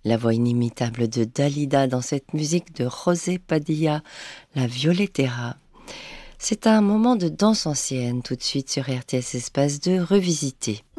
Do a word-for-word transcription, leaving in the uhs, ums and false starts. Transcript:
La voix inimitable de Dalida dans cette musique de José Padilla, la Violetera. C'est un moment de danse ancienne, tout de suite sur R T S Espace deux, revisité.